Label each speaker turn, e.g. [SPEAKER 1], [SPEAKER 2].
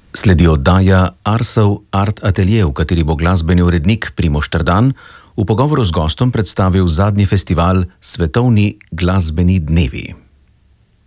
[SPEAKER 1] Sledi oddaja Arsov Art Atelier, v kateri bo glasbeni urednik Primož Trdan v pogovoru z gostom predstavil zadnji festival Svetovni glasbeni dnevi.